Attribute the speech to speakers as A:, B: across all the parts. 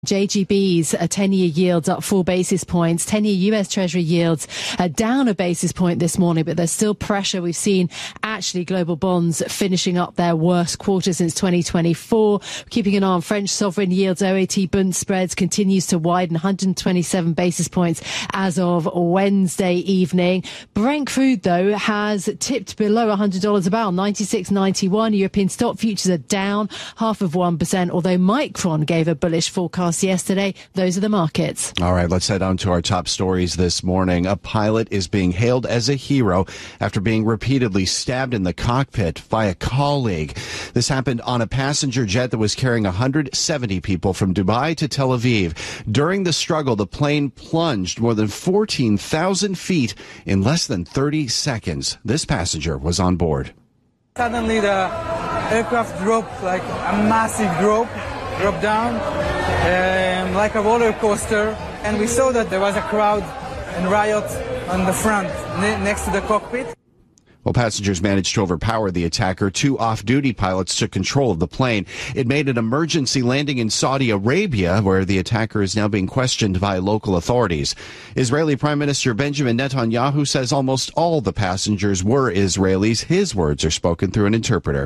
A: JGB's 10-year yields up 4 basis points. 10-year US Treasury yields down a basis point this morning, but there's still pressure. We've seen actually global bonds finishing up their worst quarter since 2024. Keeping an eye on French sovereign yields. OAT Bund spreads continues to widen 127 basis points as of Wednesday evening. Brent crude, though, has tipped below $100 a barrel, 96.91. European stock futures are down 0.5%, although Micron gave a bullish forecast yesterday. Those are the markets.
B: All right, let's head on to our top stories this morning. A pilot is being hailed as a hero after being repeatedly stabbed in the cockpit by a colleague. This happened on a passenger jet that was carrying 170 people from Dubai to Tel Aviv. During the struggle, the plane plunged more than 14,000 feet in less than 30 seconds. This passenger was on board.
C: Suddenly the aircraft dropped, like a massive drop down, like a roller coaster, and we saw that there was a crowd and riot on the front next to the cockpit.
B: Well, passengers managed to overpower the attacker. 2 off-duty pilots took control of the plane. It made an emergency landing in Saudi Arabia, where the attacker is now being questioned by local authorities. Israeli Prime Minister Benjamin Netanyahu says almost all the passengers were Israelis. His words are spoken through an interpreter.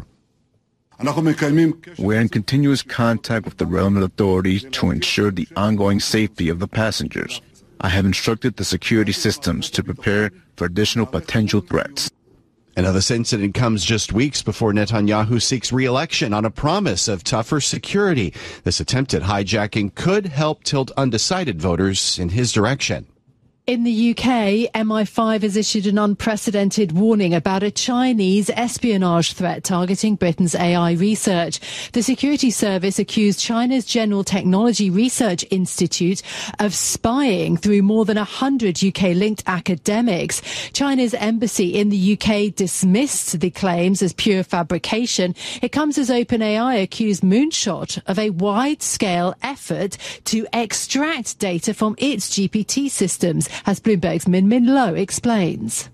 D: We're in continuous contact with the relevant authorities to ensure the ongoing safety of the passengers. I have instructed the security systems to prepare for additional potential threats.
B: And this incident comes just weeks before Netanyahu seeks re-election on a promise of tougher security. This attempted hijacking could help tilt undecided voters in his direction.
A: In the UK, MI5 has issued an unprecedented warning about a Chinese espionage threat targeting Britain's AI research. The security service accused China's General Technology Research Institute of spying through more than 100 UK-linked academics. China's embassy in the UK dismissed the claims as pure fabrication. It comes as OpenAI accused Moonshot of a wide-scale effort to extract data from its GPT systems, as Bloomberg's Min Min Lo explains.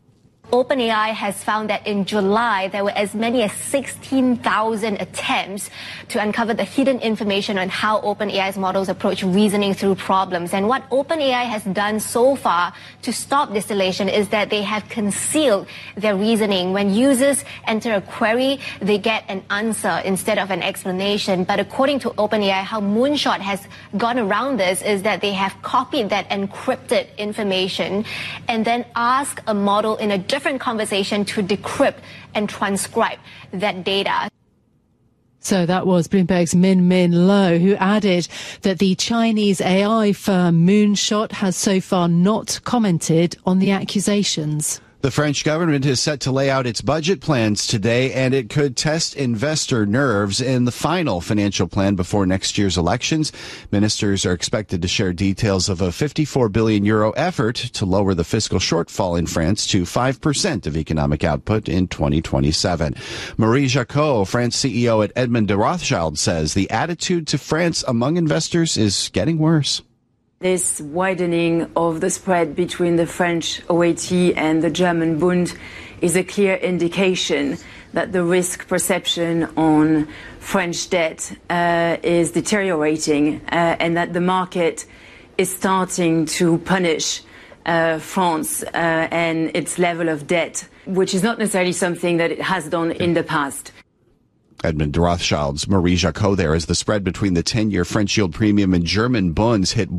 E: OpenAI has found that in July, there were as many as 16,000 attempts to uncover the hidden information on how OpenAI's models approach reasoning through problems. And what OpenAI has done so far to stop distillation is that they have concealed their reasoning. When users enter a query, they get an answer instead of an explanation. But according to OpenAI, how Moonshot has gone around this is that they have copied that encrypted information and then asked a model in a different conversation to decrypt and transcribe that data.
A: So that was Bloomberg's Min Min Lo, who added that the Chinese AI firm Moonshot has so far not commented on the accusations.
B: The French government is set to lay out its budget plans today, and it could test investor nerves in the final financial plan before next year's elections. Ministers are expected to share details of a 54 billion euro effort to lower the fiscal shortfall in France to 5% of economic output in 2027. Marie Jacot, France CEO at Edmond de Rothschild, says the attitude to France among investors is getting worse.
F: This widening of the spread between the French OAT and the German Bund is a clear indication that the risk perception on French debt is deteriorating and that the market is starting to punish France and its level of debt, which is not necessarily something that it has done in the past.
B: Edmond de Rothschild's Marie Jacot there as the spread between the 10-year French yield premium and German bonds hit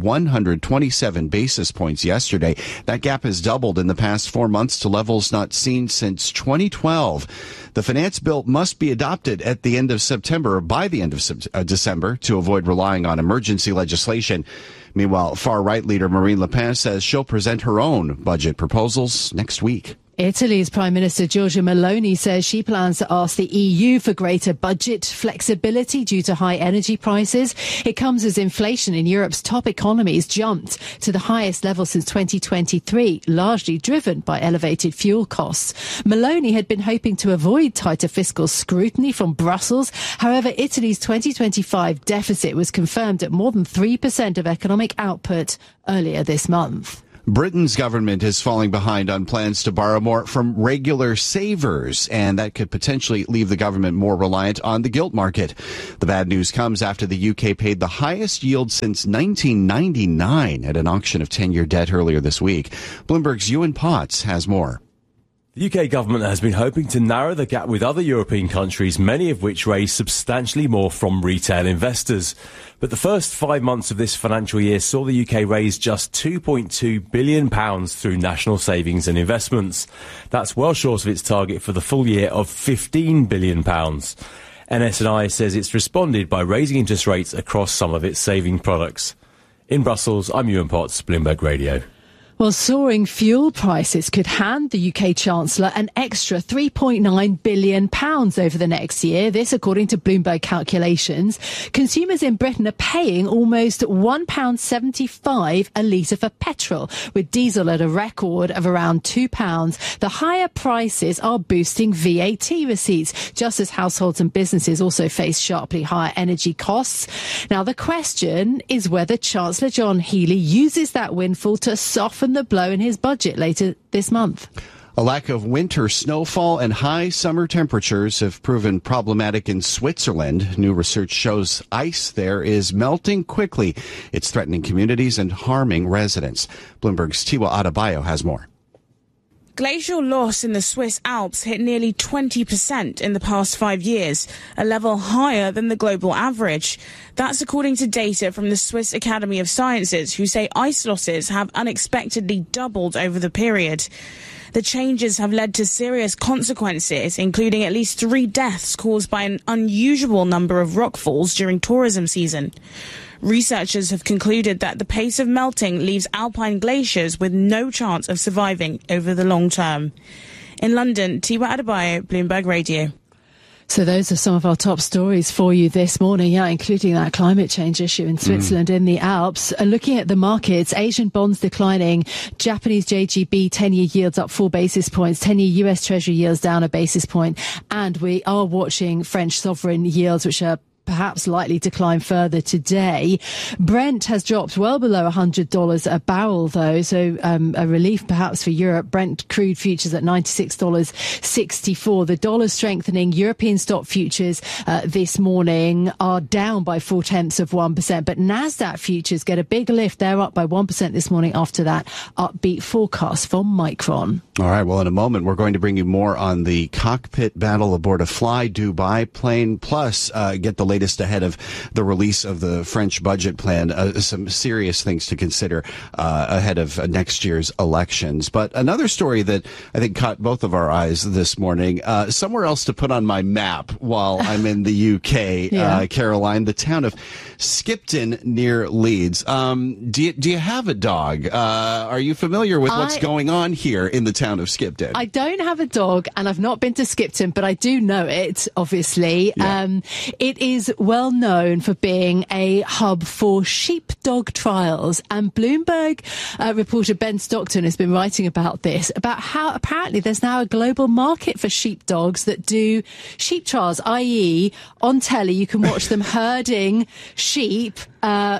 B: 127 basis points yesterday. That gap has doubled in the past 4 months to levels not seen since 2012. The finance bill must be adopted at the end of September, or by the end of December, to avoid relying on emergency legislation. Meanwhile, far-right leader Marine Le Pen says she'll present her own budget proposals next week.
A: Italy's Prime Minister Giorgia Meloni says she plans to ask the EU for greater budget flexibility due to high energy prices. It comes as inflation in Europe's top economies jumped to the highest level since 2023, largely driven by elevated fuel costs. Meloni had been hoping to avoid tighter fiscal scrutiny from Brussels. However, Italy's 2025 deficit was confirmed at more than 3% of economic output earlier this month.
B: Britain's government is falling behind on plans to borrow more from regular savers, and that could potentially leave the government more reliant on the gilt market. The bad news comes after the UK paid the highest yield since 1999 at an auction of 10-year debt earlier this week. Bloomberg's Ewan Potts has more.
G: The UK government has been hoping to narrow the gap with other European countries, many of which raise substantially more from retail investors. But the first 5 months of this financial year saw the UK raise just £2.2 billion through national savings and investments. That's well short of its target for the full year of £15 billion. NS&I says it's responded by raising interest rates across some of its saving products. In Brussels, I'm Ewan Potts, Bloomberg Radio.
A: Well, soaring fuel prices could hand the UK Chancellor an extra £3.9 billion over the next year. This, according to Bloomberg calculations. Consumers in Britain are paying almost £1.75 a litre for petrol, with diesel at a record of around £2. The higher prices are boosting VAT receipts, just as households and businesses also face sharply higher energy costs. Now, the question is whether Chancellor John Healey uses that windfall to soften the blow in his budget later this month.
B: A lack of winter snowfall and high summer temperatures have proven problematic in Switzerland. New research shows ice there is melting quickly. It's threatening communities and harming residents. Bloomberg's Tiwa Adebayo has more.
H: Glacial loss in the Swiss Alps hit nearly 20% in the past 5 years, a level higher than the global average. That's according to data from the Swiss Academy of Sciences, who say ice losses have unexpectedly doubled over the period. The changes have led to serious consequences, including at least 3 deaths caused by an unusual number of rockfalls during tourism season. Researchers have concluded that the pace of melting leaves alpine glaciers with no chance of surviving over the long term. In London, Tiwa Adebayo, Bloomberg Radio.
A: So those are some of our top stories for you this morning, including that climate change issue in Switzerland in the Alps. Looking at the markets, Asian bonds declining, Japanese JGB 10-year yields up 4 basis points, 10-year US Treasury yields down a basis point, and we are watching French sovereign yields, which are perhaps likely to climb further today. Brent has dropped well below $100 a barrel, though, so a relief perhaps for Europe. Brent crude futures at $96.64. The dollar strengthening. European stock futures this morning are down by 0.4%, but Nasdaq futures get a big lift. They're up by 1% this morning after that upbeat forecast from Micron.
B: All right, well, in a moment, we're going to bring you more on the cockpit battle aboard a Fly Dubai plane, plus get the latest ahead of the release of the French budget plan, some serious things to consider ahead of next year's elections. But another story that I think caught both of our eyes this morning, somewhere else to put on my map while I'm in the UK, Caroline, the town of Skipton near Leeds. Do you have a dog? Are you familiar with what's going on here in the town of Skipton?
A: I don't have a dog, and I've not been to Skipton, but I do know it, obviously. Yeah. It is well known for being a hub for sheepdog trials, and Bloomberg reporter Ben Stockton has been writing about this, about how apparently there's now a global market for sheepdogs that do sheep trials, i.e. on telly you can watch them herding sheep. So,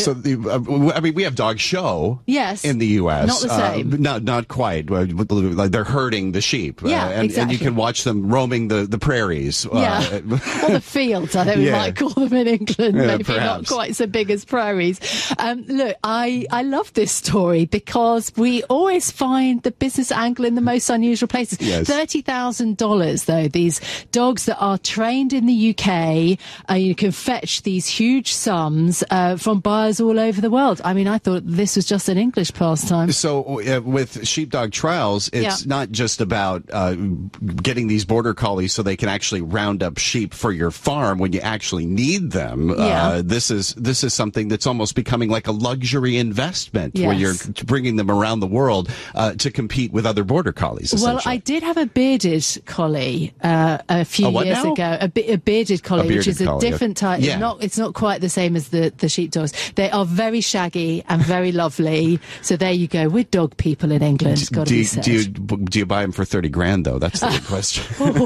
A: I mean, we have Dog Show. Yes. In the U.S.
B: Not the same. Not quite. Like they're herding the sheep. Exactly. And you can watch them roaming the prairies.
A: Or the fields, I think we might call them in England. Maybe perhaps. Not quite so big as prairies. Look, I love this story because we always find the business angle in the most unusual places. Yes. $30,000, though, these dogs that are trained in the UK, you can fetch these huge sums from buyers all over the world. I mean, I thought this was just an English pastime.
B: So with sheepdog trials, it's not just about getting these border collies so they can actually round up sheep for your farm when you actually need them. This is something that's almost becoming like a luxury investment where you're bringing them around the world to compete with other border collies. Well,
A: I did have a bearded collie a few years ago. A bearded collie, which is a different type. Yeah. It's not quite the same as the sheepdogs. They are very shaggy and very lovely. So there you go. We're dog people in England.
B: Do you buy them for $30,000 though? That's the big question.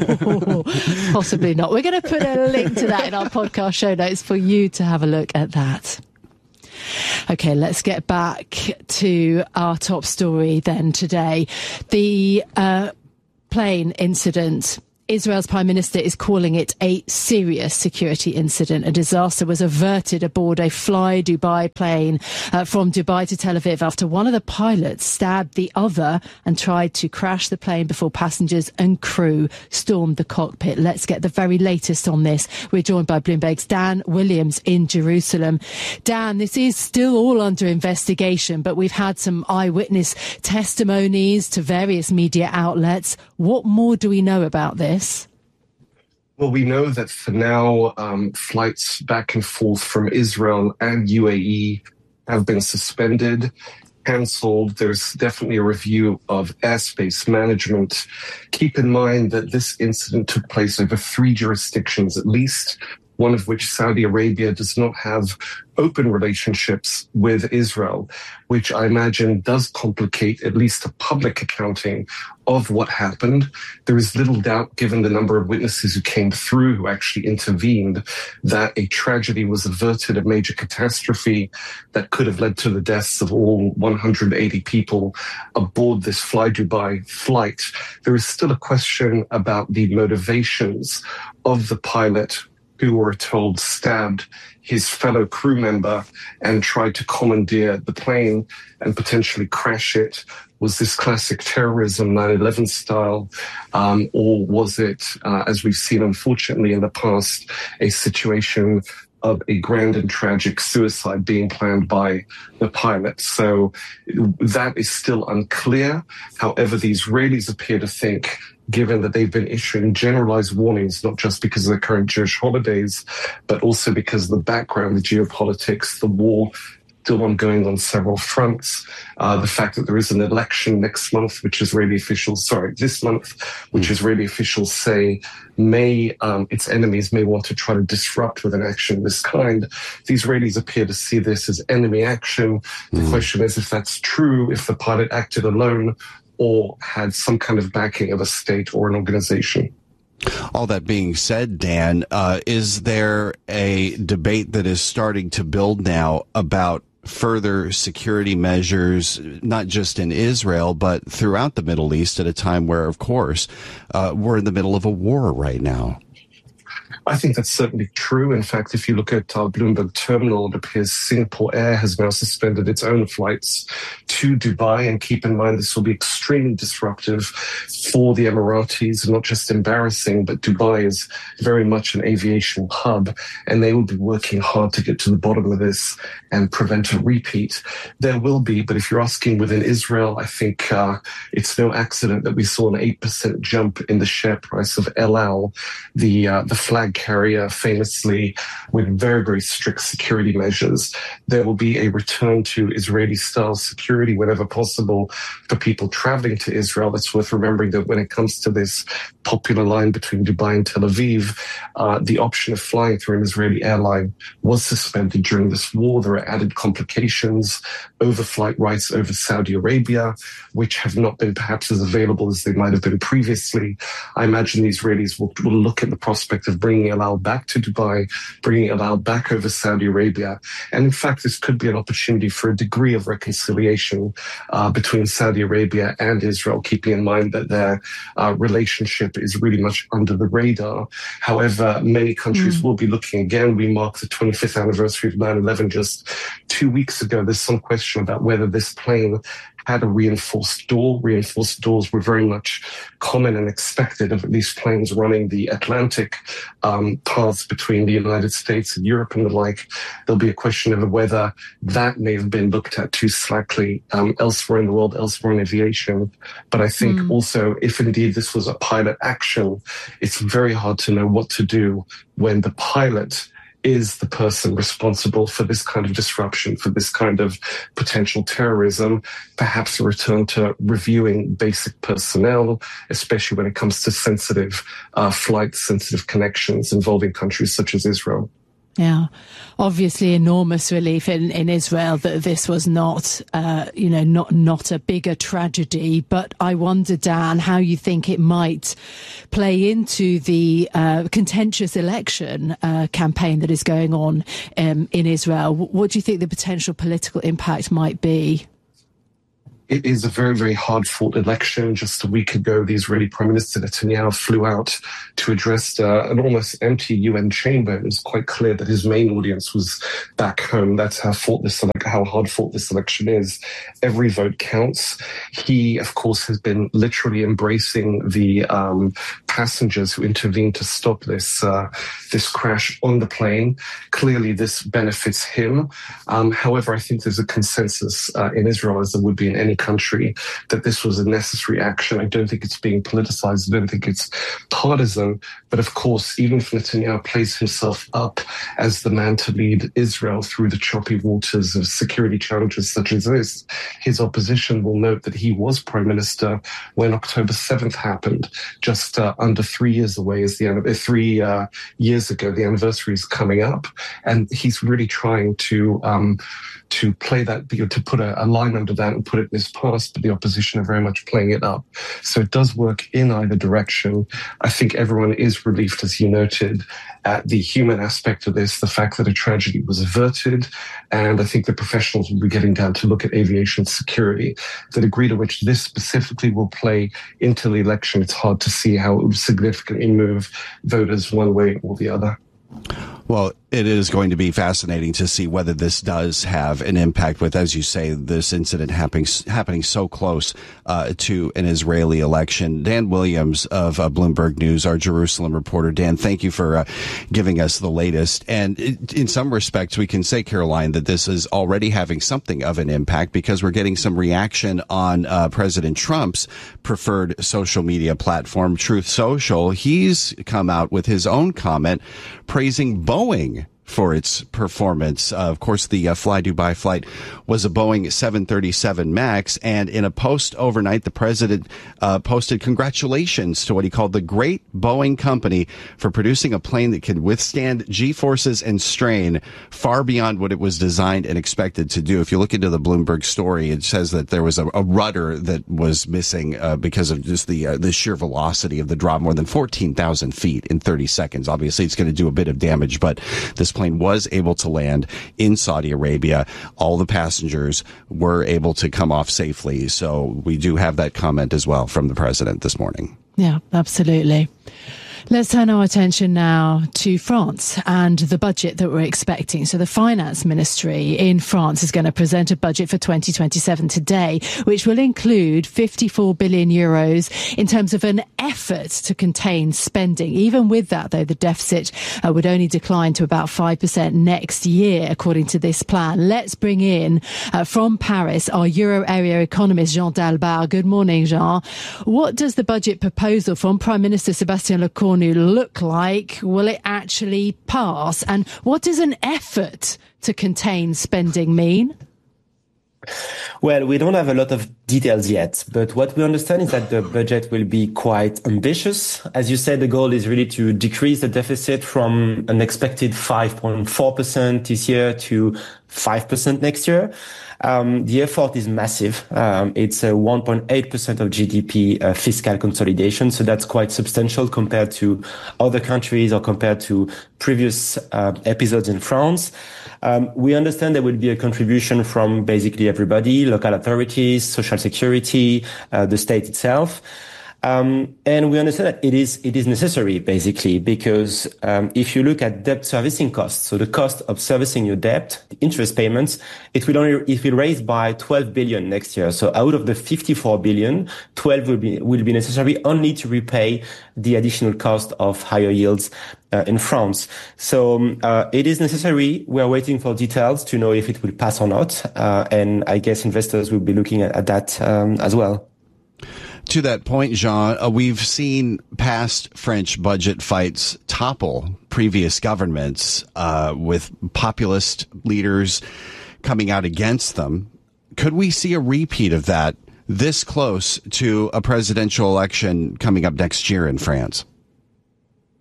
A: Possibly not. We're going to put a link to that in our podcast show notes for you to have a look at that. OK, let's get back to our top story then today. The plane incident. Israel's Prime Minister is calling it a serious security incident. A disaster was averted aboard a Fly Dubai plane from Dubai to Tel Aviv after one of the pilots stabbed the other and tried to crash the plane before passengers and crew stormed the cockpit. Let's get the very latest on this. We're joined by Bloomberg's Dan Williams in Jerusalem. Dan, this is still all under investigation, but we've had some eyewitness testimonies to various media outlets. What more do we know about this?
I: Well, we know that for now, flights back and forth from Israel and UAE have been suspended, cancelled. There's definitely a review of airspace management. Keep in mind that this incident took place over 3 jurisdictions at least, one of which, Saudi Arabia, does not have open relationships with Israel, which I imagine does complicate at least a public accounting of what happened. There is little doubt, given the number of witnesses who came through, who actually intervened, that a tragedy was averted, a major catastrophe that could have led to the deaths of all 180 people aboard this Fly Dubai flight. There is still a question about the motivations of the pilot who were told stabbed his fellow crew member and tried to commandeer the plane and potentially crash it. Was this classic terrorism, 9/11 style, or was it, as we've seen unfortunately in the past, a situation of a grand and tragic suicide being planned by the pilot? So that is still unclear. However, the Israelis appear to think, given that they've been issuing generalized warnings, not just because of the current Jewish holidays, but also because of the background, the geopolitics, the war still ongoing on several fronts. The fact that there is an election next month, which Israeli officials, this month, which Israeli officials say its enemies may want to try to disrupt with an action of this kind. The Israelis appear to see this as enemy action. The question is if that's true, if the pilot acted alone or had some kind of backing of a state or an organization.
B: All that being said, Dan, is there a debate that is starting to build now about further security measures, not just in Israel, but throughout the Middle East at a time where, of course, we're in the middle of a war right now?
I: I think that's certainly true. In fact, if you look at our Bloomberg terminal, it appears Singapore Air has now suspended its own flights to Dubai. And keep in mind, this will be extremely disruptive for the Emiratis, and not just embarrassing, but Dubai is very much an aviation hub, and they will be working hard to get to the bottom of this and prevent a repeat. There will be, but if you're asking within Israel, I think it's no accident that we saw an 8% jump in the share price of El Al, the flag carrier, famously with very, very strict security measures. There will be a return to Israeli-style security whenever possible for people traveling to Israel. It's worth remembering that when it comes to this popular line between Dubai and Tel Aviv, the option of flying through an Israeli airline was suspended during this war. There are added complications, overflight rights over Saudi Arabia, which have not been perhaps as available as they might have been previously. I imagine the Israelis will look at the prospect of bringing El Al back to Dubai, bringing El Al back over Saudi Arabia. And in fact, this could be an opportunity for a degree of reconciliation between Saudi Arabia and Israel, keeping in mind that their relationship is really much under the radar. However, many countries will be looking again. We marked the 25th anniversary of 9/11 just 2 weeks ago. There's some question about whether this plane had a reinforced door. Reinforced doors were very much common and expected of at least planes running the Atlantic paths between the United States and Europe and the like. There'll be a question of whether that may have been looked at too slackly elsewhere in the world, elsewhere in aviation. But I think also, if indeed this was a pilot action, it's very hard to know what to do when the pilot is the person responsible for this kind of disruption, for this kind of potential terrorism. Perhaps a return to reviewing basic personnel, especially when it comes to sensitive flights, sensitive connections involving countries such as Israel.
A: Yeah, obviously enormous relief in Israel that this was not a bigger tragedy. But I wonder, Dan, how you think it might play into the contentious election campaign that is going on in Israel. What do you think the potential political impact might be?
I: It is a very, very hard-fought election. Just a week ago, the Israeli Prime Minister Netanyahu flew out to address an almost empty UN chamber. It was quite clear that his main audience was back home. That's how hard-fought this election is. Every vote counts. He, of course, has been literally embracing the passengers who intervened to stop this crash on the plane. Clearly, this benefits him. However, I think there's a consensus in Israel, as there would be in any country, that this was a necessary action. I don't think it's being politicized. I don't think it's partisan. But of course, even if Netanyahu plays himself up as the man to lead Israel through the choppy waters of security challenges such as this, his opposition will note that he was prime minister when October 7th happened, just under 3 years away. 3 years ago, the anniversary is coming up, and he's really trying to play that, to put a line under that and put it in his past, but the opposition are very much playing it up. So it does work in either direction. I think everyone is relieved, as you noted, at the human aspect of this, the fact that a tragedy was averted, and I think the professionals will be getting down to look at aviation security. The degree to which this specifically will play into the election, it's hard to see how it would significantly move voters one way or the other.
B: Well, it is going to be fascinating to see whether this does have an impact with, as you say, this incident happening so close to an Israeli election. Dan Williams of Bloomberg News, our Jerusalem reporter. Dan, thank you for giving us the latest. And in some respects, we can say, Caroline, that this is already having something of an impact because we're getting some reaction on President Trump's preferred social media platform, Truth Social. He's come out with his own comment praising Boeing for its performance. Of course, the Fly Dubai flight was a Boeing 737 MAX, and in a post overnight, the president posted congratulations to what he called the great Boeing company for producing a plane that can withstand G-forces and strain far beyond what it was designed and expected to do. If you look into the Bloomberg story, it says that there was a rudder that was missing because of just the sheer velocity of the drop, more than 14,000 feet in 30 seconds. Obviously, it's going to do a bit of damage, but this plane was able to land in Saudi Arabia. All the passengers were able to come off safely. So we do have that comment as well from the president this morning.
A: Yeah, absolutely. Let's turn our attention now to France and the budget that we're expecting. So the finance ministry in France is going to present a budget for 2027 today, which will include 54 billion euros in terms of an effort to contain spending. Even with that, though, the deficit would only decline to about 5% next year, according to this plan. Let's bring in from Paris our Euro area economist, Jean Dalbar. Good morning, Jean. What does the budget proposal from Prime Minister Sébastien Lecornu look like? Will it actually pass? And what does an effort to contain spending mean?
J: Well, we don't have a lot of details yet, but what we understand is that the budget will be quite ambitious. As you said, the goal is really to decrease the deficit from an expected 5.4% this year to 5% next year. The effort is massive. It's a 1.8% of GDP fiscal consolidation. So that's quite substantial compared to other countries or compared to previous episodes in France. We understand there will be a contribution from basically everybody, local authorities, social security, the state itself. And we understand that it is necessary, basically, because if you look at debt servicing costs, so the cost of servicing your debt, the interest payments, it will raise by 12 billion next year. So out of the 54 billion, 12 will be necessary only to repay the additional cost of higher yields in France. So it is necessary. We are waiting for details to know if it will pass or not. And I guess investors will be looking at that as well.
B: To that point, Jean, we've seen past French budget fights topple previous governments with populist leaders coming out against them. Could we see a repeat of that this close to a presidential election coming up next year in France?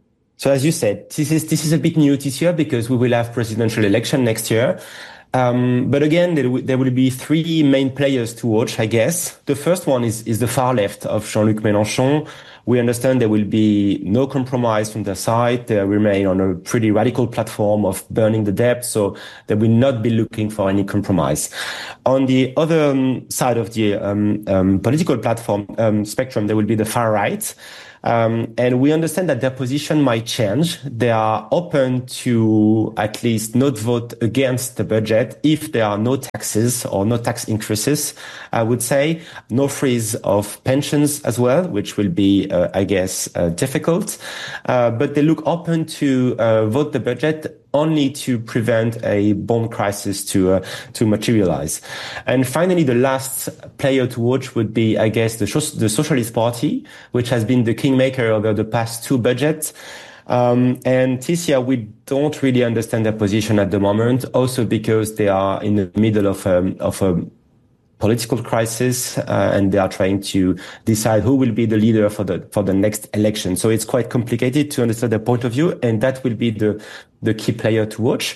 J: So as you said, this is a bit new this year because we will have presidential election next year. But again, there will be three main players to watch, I guess. The first one is the far left of Jean-Luc Mélenchon. We understand there will be no compromise from their side. They remain on a pretty radical platform of burning the debt, so they will not be looking for any compromise. On the other side of the political platform spectrum, there will be the far right. And we understand that their position might change. They are open to at least not vote against the budget if there are no taxes or no tax increases, I would say. No freeze of pensions as well, which will be, I guess, difficult. But they look open to vote the budget only to prevent a bond crisis to materialize. And finally, the last player to watch would be, I guess, the Socialist Party, which has been the kingmaker over the past two budgets. And this year, we don't really understand their position at the moment, also because they are in the middle of a political crisis, and they are trying to decide who will be the leader for the next election. So it's quite complicated to understand their point of view, and that will be the key player to watch.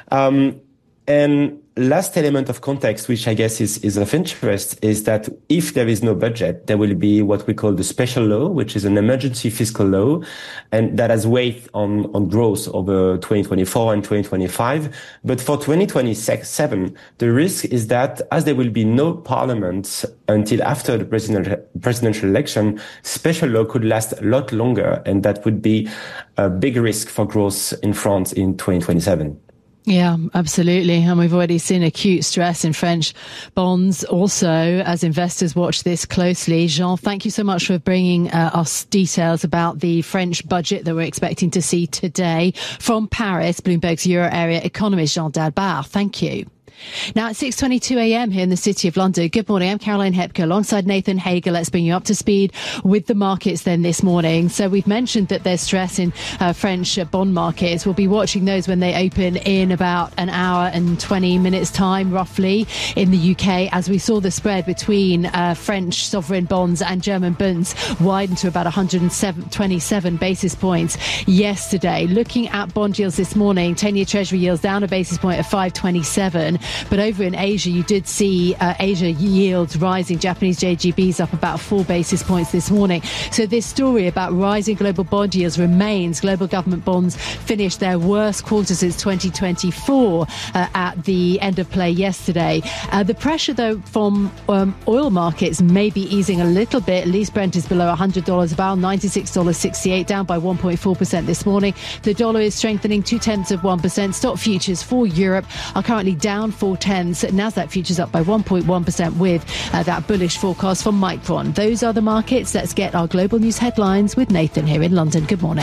J: And last element of context, which I guess is of interest, is that if there is no budget, there will be what we call the special law, which is an emergency fiscal law, and that has weight on growth over 2024 and 2025. But for 2027, the risk is that as there will be no parliament until after the presidential election, special law could last a lot longer, and that would be a big risk for growth in France in 2027.
A: Yeah, absolutely. And we've already seen acute stress in French bonds also as investors watch this closely. Jean, thank you so much for bringing us details about the French budget that we're expecting to see today. From Paris, Bloomberg's Euro area economist Jean Dalbard. Thank you. Now at 6:22 a.m. here in the City of London. Good morning. I'm Caroline Hepker alongside Nathan Hager. Let's bring you up to speed with the markets then this morning. So we've mentioned that there's stress in French bond markets. We'll be watching those when they open in about an hour and 20 minutes time, roughly, in the UK, as we saw the spread between French sovereign bonds and German bunds widen to about 127 basis points yesterday. Looking at bond yields this morning, 10-year Treasury yields down a basis point at 5.27. But over in Asia, you did see Asia yields rising. Japanese JGBs up about 4 basis points this morning. So this story about rising global bond yields remains. Global government bonds finished their worst quarter since 2024 at the end of play yesterday. The pressure, though, from oil markets may be easing a little bit. At least Brent is below $100 a barrel, $96.68, down by 1.4% this morning. The dollar is strengthening 0.2%. Stock futures for Europe are currently down 0.4. Nasdaq futures up by 1.1% with that bullish forecast from Micron. Those are the markets. Let's get our global news headlines with Nathan here in London. Good morning.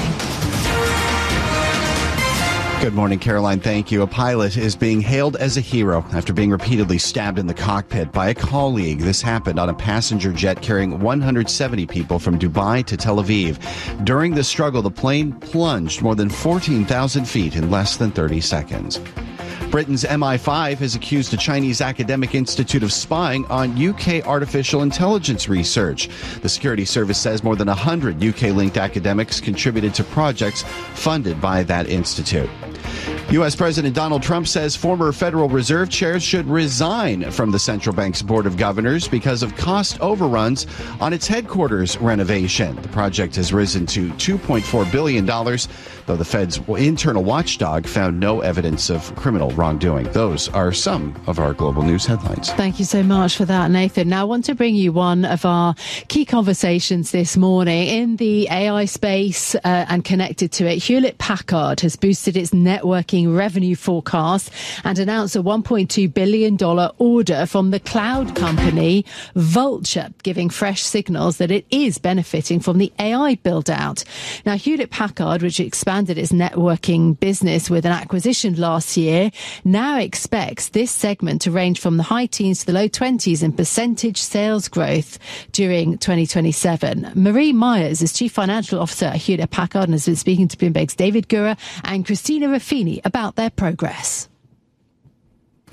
B: Good morning, Caroline. Thank you. A pilot is being hailed as a hero after being repeatedly stabbed in the cockpit by a colleague. This happened on a passenger jet carrying 170 people from Dubai to Tel Aviv. During the struggle, the plane plunged more than 14,000 feet in less than 30 seconds. Britain's MI5 has accused a Chinese academic institute of spying on UK artificial intelligence research. The security service says more than 100 UK-linked academics contributed to projects funded by that institute. U.S. President Donald Trump says former Federal Reserve chairs should resign from the central bank's board of governors because of cost overruns on its headquarters renovation. The project has risen to $2.4 billion, though the Fed's internal watchdog found no evidence of criminal wrongdoing. Those are some of our global news headlines.
A: Thank you so much for that, Nathan. Now I want to bring you one of our key conversations this morning in the AI space and connected to it. Hewlett-Packard has boosted its networking revenue forecast and announced a $1.2 billion order from the cloud company Vultr, giving fresh signals that it is benefiting from the AI build-out. Now, Hewlett-Packard, which expanded its networking business with an acquisition last year, now expects this segment to range from the high teens to the low 20s in percentage sales growth during 2027. Marie Myers is Chief Financial Officer at Hewlett-Packard and has been speaking to Bloomberg's David Gura and Christina Raffini about their progress.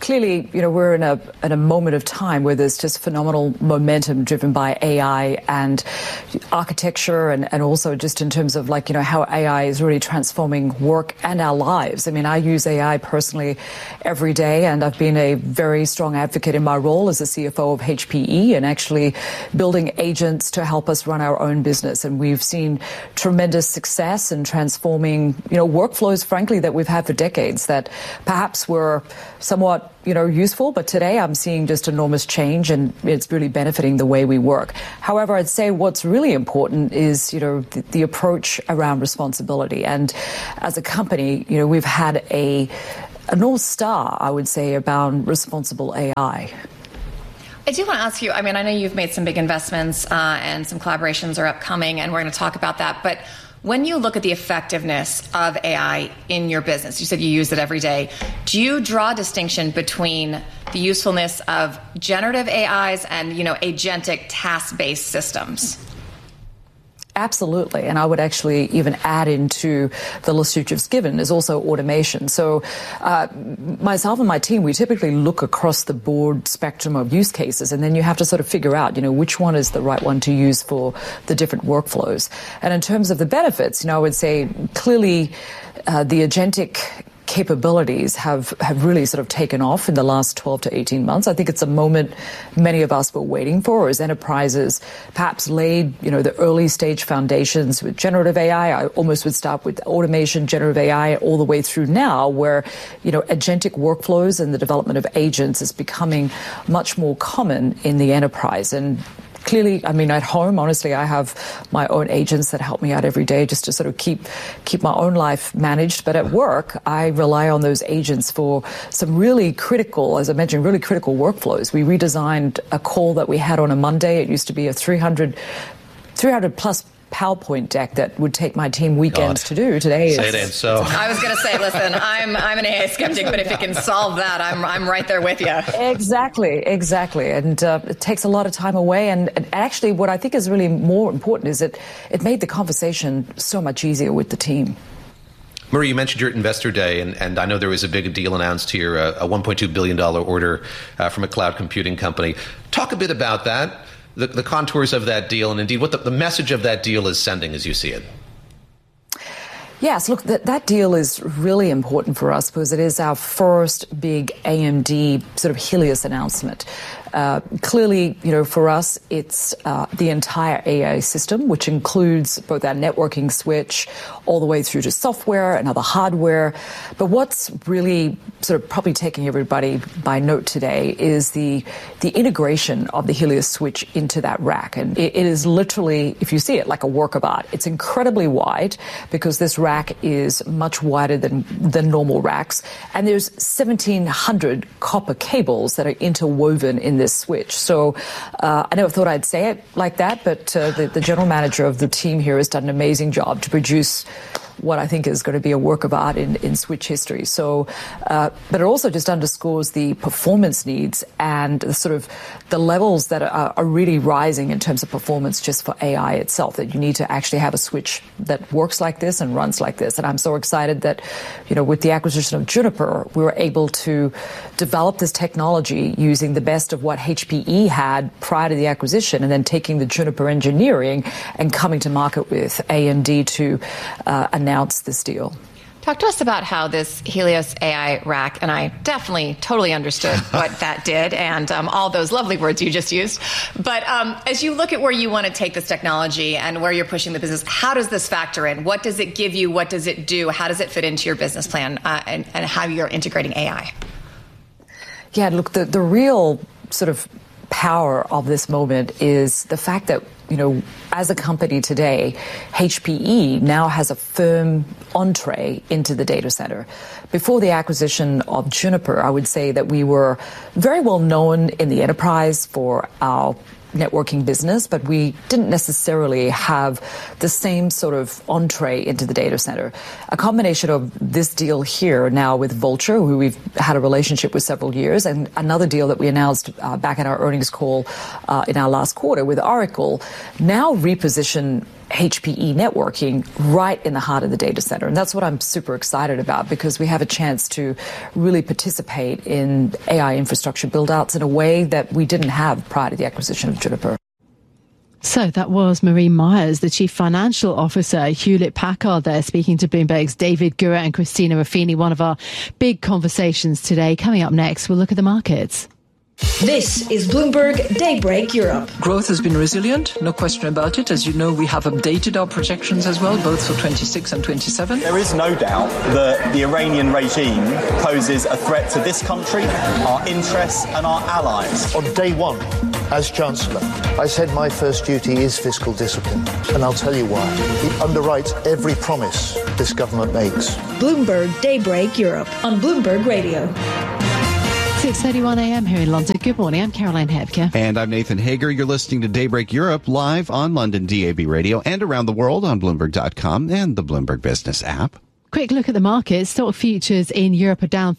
K: clearly, we're in a moment of time where there's just phenomenal momentum driven by AI and architecture and also just in terms of how AI is really transforming work and our lives. I mean, I use AI personally every day, and I've been a very strong advocate in my role as the CFO of HPE and actually building agents to help us run our own business. And we've seen tremendous success in transforming, workflows, frankly, that we've had for decades that perhaps were somewhat, useful. But today I'm seeing just enormous change, and it's really benefiting the way we work. However, I'd say what's really important is, the approach around responsibility. And as a company, we've had a North Star, I would say, about responsible AI.
L: I do want to ask you, I know you've made some big investments and some collaborations are upcoming, and we're going to talk about that. But when you look at the effectiveness of AI in your business, you said you use it every day. Do you draw a distinction between the usefulness of generative AIs and, agentic task-based systems?
K: Absolutely. And I would actually even add into the list you've just given is also automation. So myself and my team, we typically look across the board spectrum of use cases, and then you have to sort of figure out, which one is the right one to use for the different workflows. And in terms of the benefits, I would say clearly the agentic capabilities have really sort of taken off in the last 12 to 18 months. I think it's a moment many of us were waiting for as enterprises perhaps laid, the early stage foundations with generative AI. I almost would start with automation, generative AI, all the way through now where, agentic workflows and the development of agents is becoming much more common in the enterprise. And clearly, at home, honestly, I have my own agents that help me out every day just to sort of keep my own life managed. But at work, I rely on those agents for some really critical, as I mentioned, really critical workflows. We redesigned a call that we had on a Monday. It used to be a 300 plus PowerPoint deck that would take my team weekends to do. Today
L: so I was going to say, listen, I'm an AI skeptic, but if it can solve that, I'm right there with you.
K: Exactly. And it takes a lot of time away. And actually, what I think is really more important is it made the conversation so much easier with the team.
M: Marie, you mentioned your Investor Day, and I know there was a big deal announced here, a $1.2 billion order from a cloud computing company. Talk a bit about that. The contours of that deal, and indeed what the message of that deal is sending as you see it.
K: Yes, look, that deal is really important for us because it is our first big AMD sort of Helios announcement. Clearly, for us, it's the entire AI system, which includes both our networking switch all the way through to software and other hardware. But what's really sort of probably taking everybody by note today is the integration of the Helios switch into that rack. And it is literally, if you see it, like a work of art. It's incredibly wide because this rack is much wider than normal racks. And there's 1,700 copper cables that are interwoven in this switch. So I never thought I'd say it like that, but the general manager of the team here has done an amazing job to produce what I think is going to be a work of art in switch history. So, but it also just underscores the performance needs and the levels that are really rising in terms of performance just for AI itself, that you need to actually have a switch that works like this and runs like this. And I'm so excited that, with the acquisition of Juniper, we were able to develop this technology using the best of what HPE had prior to the acquisition, and then taking the Juniper engineering and coming to market with AMD to announce this deal.
L: Talk to us about how this Helios AI rack, and I definitely totally understood what that did and all those lovely words you just used. But as you look at where you want to take this technology and where you're pushing the business, how does this factor in? What does it give you? What does it do? How does it fit into your business plan and how you're integrating AI?
K: Yeah, look, the real sort of power of this moment is the fact that, as a company today, HPE now has a firm entree into the data center. Before the acquisition of Juniper, I would say that we were very well known in the enterprise for our networking business, but we didn't necessarily have the same sort of entree into the data center. A combination of this deal here now with Vultr, who we've had a relationship with several years, and another deal that we announced back in our earnings call in our last quarter with Oracle, now reposition HPE networking right in the heart of the data center. And that's what I'm super excited about, because we have a chance to really participate in AI infrastructure build-outs in a way that we didn't have prior to the acquisition of Juniper.
A: So that was Marie Myers, the Chief Financial Officer, Hewlett-Packard there, speaking to Bloomberg's David Gura and Christina Ruffini, one of our big conversations today. Coming up next, we'll look at the markets.
N: This is Bloomberg Daybreak Europe.
O: Growth has been resilient, no question about it. As you know, we have updated our projections as well, both for 26 and 27.
P: There is no doubt that the Iranian regime poses a threat to this country, our interests and our allies.
Q: On day one, as Chancellor, I said my first duty is fiscal discipline, and I'll tell you why. It underwrites every promise this government makes.
N: Bloomberg Daybreak Europe on Bloomberg Radio.
A: 6:31 a.m. here in London. Good morning. I'm Caroline Hebke.
B: And I'm Nathan Hager. You're listening to Daybreak Europe live on London DAB Radio and around the world on Bloomberg.com and the Bloomberg Business app.
A: Quick look at the markets. Stock futures in Europe are down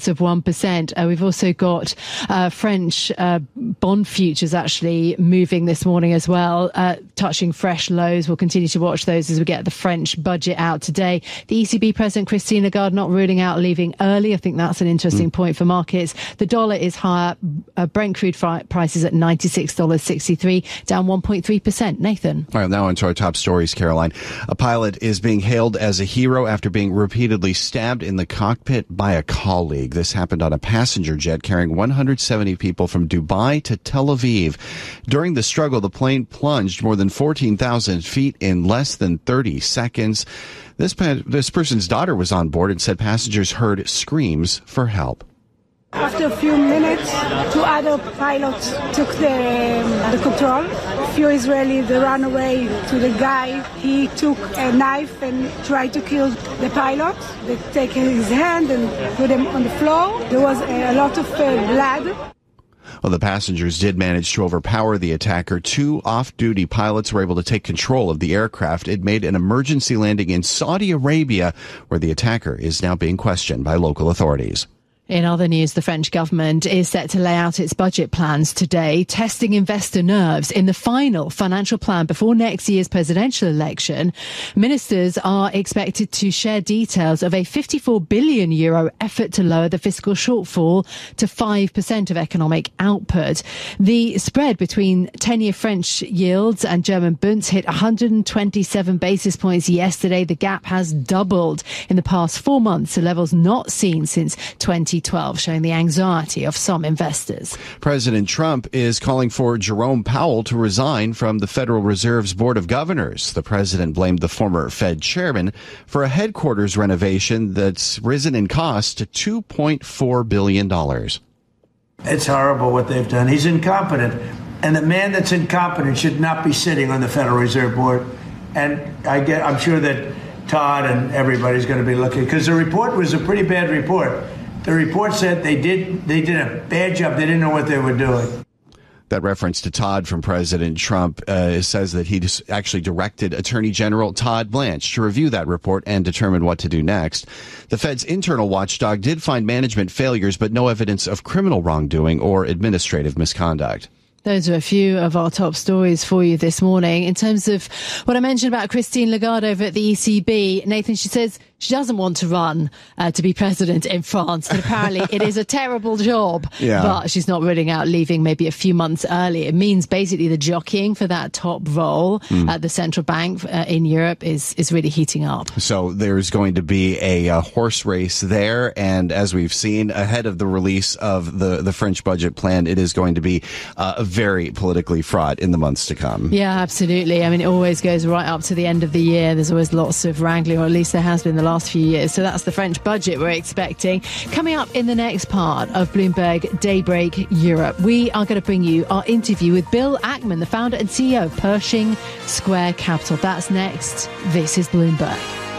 A: 0.3%. We've also got French bond futures actually moving this morning as well, touching fresh lows. We'll continue to watch those as we get the French budget out today. The ECB President Christine Lagarde not ruling out leaving early. I think that's an interesting point for markets. The dollar is higher. Brent crude prices at $96.63, down 1.3%. Nathan.
B: All right, now on to our top stories, Caroline. A pilot is being hailed as a hero after being repeatedly stabbed in the cockpit by a colleague. This happened on a passenger jet carrying 170 people from Dubai to Tel Aviv. During the struggle, the plane plunged more than 14,000 feet in less than 30 seconds. This person's daughter was on board and said passengers heard screams for help.
R: After a few minutes, two other pilots took the control. A few Israelis, they ran away to the guy. He took a knife and tried to kill the pilot. They take his hand and put him on the floor. There was a lot of blood.
B: Well, the passengers did manage to overpower the attacker. Two off-duty pilots were able to take control of the aircraft. It made an emergency landing in Saudi Arabia, where the attacker is now being questioned by local authorities.
A: In other news, the French government is set to lay out its budget plans today, testing investor nerves in the final financial plan before next year's presidential election. Ministers are expected to share details of a €54 billion effort to lower the fiscal shortfall to 5% of economic output. The spread between 10-year French yields and German bunds hit 127 basis points yesterday. The gap has doubled in the past 4 months to levels not seen since 2012, showing the anxiety of some investors.
B: President Trump is calling for Jerome Powell to resign from the Federal Reserve's Board of Governors. The president blamed the former Fed chairman for a headquarters renovation that's risen in cost to $2.4 billion.
S: It's horrible what they've done. He's incompetent. And the man that's incompetent should not be sitting on the Federal Reserve Board. And I'm sure that Todd and everybody's going to be looking, because the report was a pretty bad report. The report said they did a bad job. They didn't know what they were doing.
B: That reference to Todd from President Trump says that he actually directed Attorney General Todd Blanche to review that report and determine what to do next. The Fed's internal watchdog did find management failures, but no evidence of criminal wrongdoing or administrative misconduct.
A: Those are a few of our top stories for you this morning. In terms of what I mentioned about Christine Lagarde over at the ECB, Nathan, she says she doesn't want to run to be president in France, but apparently it is a terrible job.
B: Yeah.
A: But she's not ruling out leaving maybe a few months early. It means basically the jockeying for that top role at the central bank in Europe is really heating up.
B: So there's going to be a horse race there. And as we've seen ahead of the release of the French budget plan, it is going to be very politically fraught in the months to come.
A: Yeah, absolutely. I mean, it always goes right up to the end of the year. There's always lots of wrangling, or at least there has been the last few years. So that's the French budget we're expecting. Coming up in the next part of Bloomberg Daybreak Europe, we are going to bring you our interview with Bill Ackman, the founder and CEO of Pershing Square Capital. That's next. This is Bloomberg.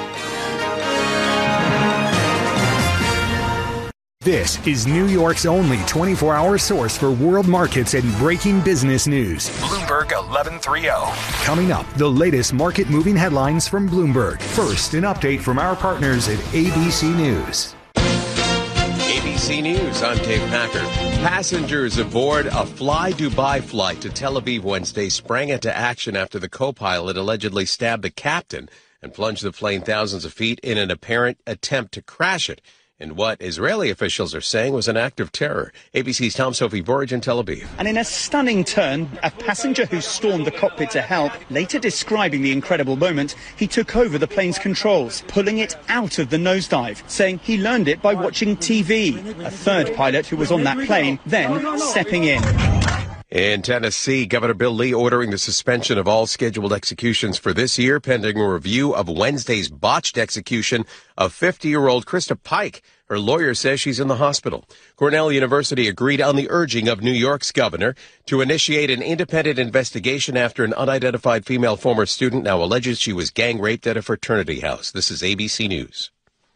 T: This is New York's only 24-hour source for world markets and breaking business news. Bloomberg 1130. Coming up, the latest market-moving headlines from Bloomberg. First, an update from our partners at ABC News.
U: ABC ABC News, I'm Dave Packer. Passengers aboard a Fly Dubai flight to Tel Aviv Wednesday sprang into action after the co-pilot allegedly stabbed the captain and plunged the plane thousands of feet in an apparent attempt to crash it in what Israeli officials are saying was an act of terror. ABC's Tom Sophie Borge in Tel Aviv.
V: And in a stunning turn, a passenger who stormed the cockpit to help, later describing the incredible moment, he took over the plane's controls, pulling it out of the nosedive, saying he learned it by watching TV. A third pilot who was on that plane then stepping in.
U: In Tennessee, Governor Bill Lee ordering the suspension of all scheduled executions for this year, pending a review of Wednesday's botched execution of 50-year-old Krista Pike. Her lawyer says she's in the hospital. Cornell University agreed on the urging of New York's governor to initiate an independent investigation after an unidentified female former student now alleges she was gang raped at a fraternity house. This is ABC News.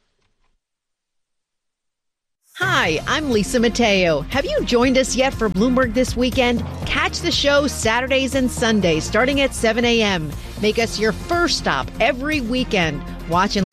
W: Hi, I'm Lisa Mateo. Have you joined us yet for Bloomberg This Weekend? Catch the show Saturdays and Sundays starting at 7 a.m. Make us your first stop every weekend. Watch and